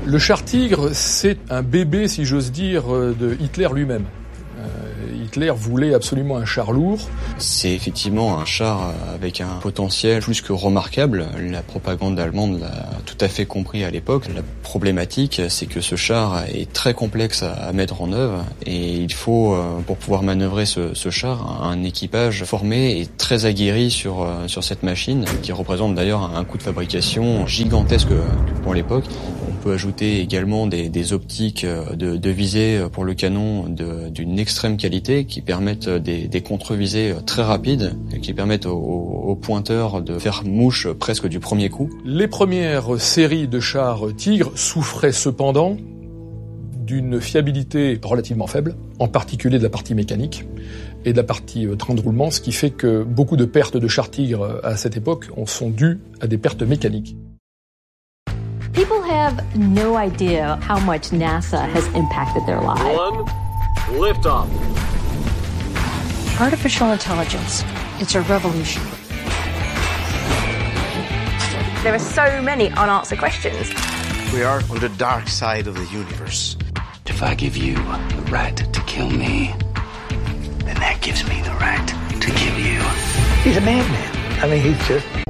Le char Tigre, c'est un bébé, si j'ose dire, de Hitler lui-même. Hitler voulait absolument un char lourd. C'est effectivement un char avec un potentiel plus que remarquable. La propagande allemande l'a tout à fait compris à l'époque. La problématique, c'est que ce char est très complexe à mettre en œuvre et il faut, pour pouvoir manœuvrer ce char, un équipage formé et très aguerri sur cette machine, qui représente d'ailleurs un coût de fabrication gigantesque pour l'époque. On peut ajouter également des optiques de visée pour le canon d'une extrême qualité qui permettent des contre-visées très rapides et qui permettent aux pointeurs de faire mouche presque du premier coup. Les premières séries de chars Tigre souffraient cependant d'une fiabilité relativement faible, en particulier de la partie mécanique et de la partie train de roulement, ce qui fait que beaucoup de pertes de chars Tigre à cette époque sont dues à des pertes mécaniques. People have no idea how much NASA has impacted their lives. One, liftoff. Artificial intelligence. It's a revolution. There are so many unanswered questions. We are on the dark side of the universe. If I give you the right to kill me, then that gives me the right to kill you. He's a madman. I mean, he's just